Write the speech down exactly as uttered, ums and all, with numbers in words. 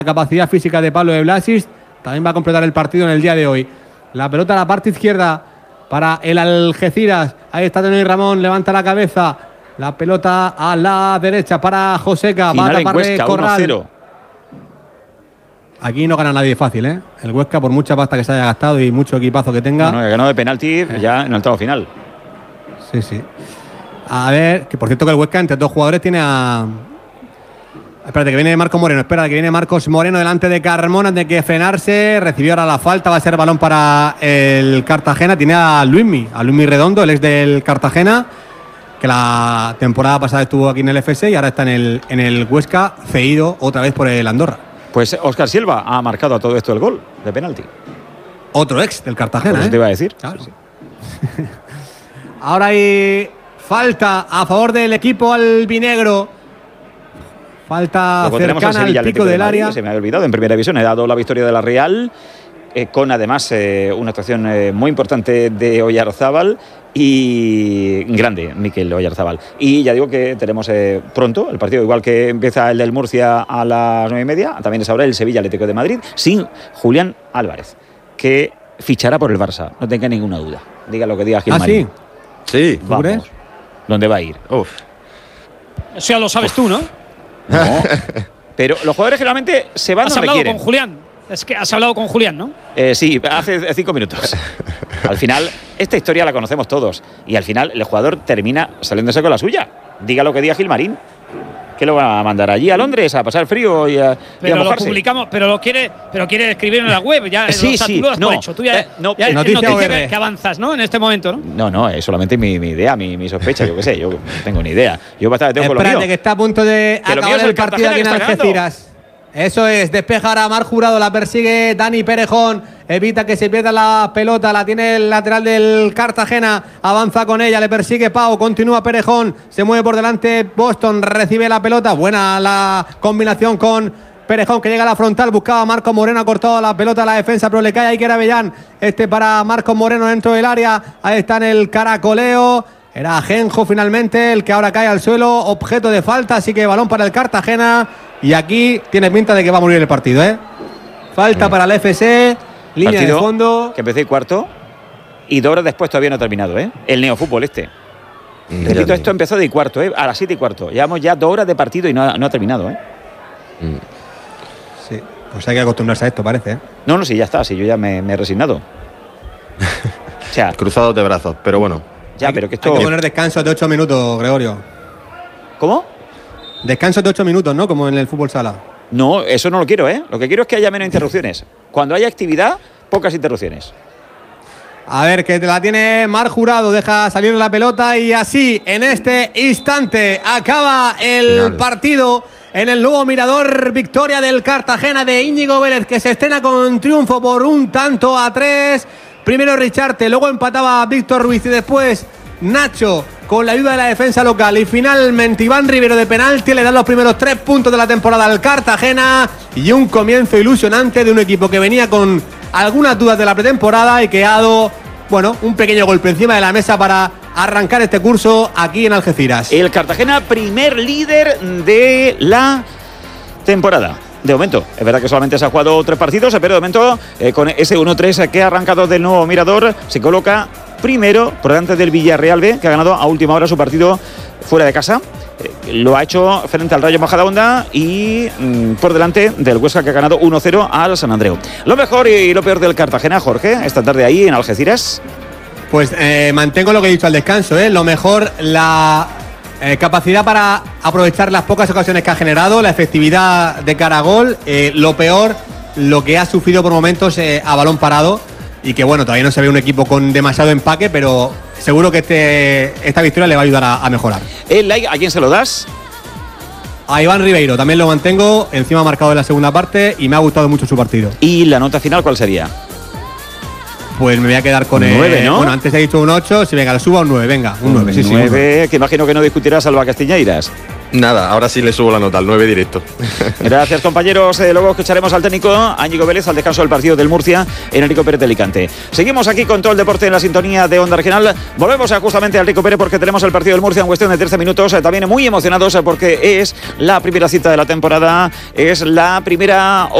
capacidad física de Pablo de Blasis. También va a completar el partido en el día de hoy. La pelota a la parte izquierda para el Algeciras. Ahí está Tony Ramón, levanta la cabeza. La pelota a la derecha para Joseca. Va a taparle Corral. Aquí no gana nadie fácil, ¿eh? El Huesca, por mucha pasta que se haya gastado y mucho equipazo que tenga. No, no, ganó de penalti ya en el octavo final. Sí, sí. A ver, que por cierto que el Huesca entre dos jugadores tiene a... Espérate, que viene Marcos Moreno. Espera, que viene Marcos Moreno delante de Carmona. Tiene que frenarse. Recibió ahora la falta. Va a ser balón para el Cartagena. Tiene a Luismi, a Luismi Redondo, el ex del Cartagena, que la temporada pasada estuvo aquí en el F S y ahora está en el, en el Huesca, cedido otra vez por el Andorra. Pues Óscar Silva ha marcado a todo esto el gol de penalti. Otro ex del Cartagena, pues ¿eh? Te iba a decir. Claro. Sí. Ahora hay falta a favor del equipo albinegro. Falta cercana al pico del área. Se me había olvidado, en primera división he dado la victoria de la Real, eh, con además eh, una actuación eh, muy importante de Oyarzábal y grande, Mikel Oyarzábal. Y ya digo que tenemos eh, pronto el partido, igual que empieza el del Murcia a las nueve y media, también es ahora el Sevilla Atlético de Madrid, sin Julián Álvarez, que fichará por el Barça, no tenga ninguna duda. Diga lo que diga Gilmarín. ¿Ah, sí? Sí. Vamos. ¿Dónde va a ir? Uf. Eso ya lo sabes Uf. tú, ¿no? No, pero los jugadores generalmente se van ¿Has donde hablado quieren. con Julián? Es que has hablado con Julián, ¿no? Eh, sí, hace cinco minutos. Al final, esta historia la conocemos todos. Y al final, el jugador termina saliéndose con la suya. Diga lo que diga Gilmarín. ¿Qué lo va a mandar allí a Londres a pasar frío y a, pero y a mojarse? Lo publicamos, pero lo quiere, pero quiere escribir en la web. Ya, sí, o sea, sí, tú lo has no, hecho. Tú ya, eh, no, ya noticia noticia que, que avanzas, ¿no? En este momento, ¿no? No, no, es solamente mi, mi idea, mi, mi sospecha. Yo qué sé, yo no tengo ni idea. Yo bastante tengo Espérate, con lo mío. que está a punto de que acabar el, el partido aquí en Algeciras. Eso es, despeja ahora Mar Jurado, la persigue Dani Perejón, evita que se pierda la pelota, la tiene el lateral del Cartagena, avanza con ella, le persigue Pau, continúa Perejón, se mueve por delante Boston, recibe la pelota, buena la combinación con Perejón, que llega a la frontal, buscaba a Marcos Moreno, ha cortado la pelota a la defensa, pero le cae ahí que era Avellán, este para Marcos Moreno dentro del área, ahí está en el caracoleo. Era Ajenjo finalmente el que ahora cae al suelo, objeto de falta, así que balón para el Cartagena. Y aquí tiene pinta de que va a morir el partido, ¿eh? Falta para el F S, línea partido de fondo. Que empecé cuarto y dos horas después todavía no ha terminado, ¿eh? El neofútbol este. Mm, Repito, esto empezó de cuarto, ¿eh? A las siete y cuarto. Llevamos ya dos horas de partido y no ha, no ha terminado, ¿eh? Mm. Sí, pues hay que acostumbrarse a esto, parece, ¿eh? No, no, sí, ya está, sí, yo ya me, me he resignado. O sea, cruzados de brazos, pero bueno. Ya, hay, pero que esto... hay que poner descansos de ocho minutos, Gregorio. ¿Cómo? Descansos de ocho minutos, ¿no? Como en el fútbol sala. No, eso no lo quiero, ¿eh? Lo que quiero es que haya menos interrupciones. Cuando haya actividad, pocas interrupciones. A ver, que te la tiene Mar Jurado, deja salir la pelota y así, en este instante, acaba el Final. partido en el nuevo Mirador. Victoria del Cartagena de Íñigo Vélez, que se estrena con triunfo por un tanto a tres. Primero Richarte, luego empataba Víctor Ruiz y después Nacho con la ayuda de la defensa local. Y finalmente Iván Rivero de penalti le dan los primeros tres puntos de la temporada al Cartagena. Y un comienzo ilusionante de un equipo que venía con algunas dudas de la pretemporada y que ha dado, bueno, un pequeño golpe encima de la mesa para arrancar este curso aquí en Algeciras. El Cartagena, primer líder de la temporada. De momento, es verdad que solamente se ha jugado tres partidos, pero de momento, eh, con ese uno tres que ha arrancado del nuevo Mirador, se coloca primero por delante del Villarreal B, que ha ganado a última hora su partido fuera de casa. Eh, lo ha hecho frente al Rayo Majadahonda y mmm, por delante del Huesca, que ha ganado uno cero al San Andreu. Lo mejor y lo peor del Cartagena, Jorge, esta tarde ahí en Algeciras. Pues eh, mantengo lo que he dicho al descanso, ¿eh? Lo mejor, la eh, capacidad para aprovechar las pocas ocasiones que ha generado, la efectividad de cara a gol. Eh, lo peor, lo que ha sufrido por momentos eh, a balón parado. Y que bueno, todavía no se ve un equipo con demasiado empaque, pero seguro que este, esta victoria le va a ayudar a, a mejorar. ¿El like a quién se lo das? A Iván Ribeiro, también lo mantengo, encima ha marcado en la segunda parte y me ha gustado mucho su partido. ¿Y la nota final cuál sería? Pues me voy a quedar con el nueve, ¿no? Bueno, antes he dicho un ocho, si venga, lo subo a un nueve, venga, un nueve, sí, sí. nueve, que imagino que no discutirás Alba Castiñeiras. Nada, ahora sí le subo la nota, al nueve directo. Gracias, compañeros. Eh, luego escucharemos al técnico Áñigo Vélez al descanso del partido del Murcia en Enrico Pérez de Alicante. Seguimos aquí con todo el deporte en la sintonía de Onda Regional. Volvemos a justamente a Enrico Pérez porque tenemos el partido del Murcia en cuestión de trece minutos. Eh, también muy emocionados eh, porque es la primera cita de la temporada, es la primera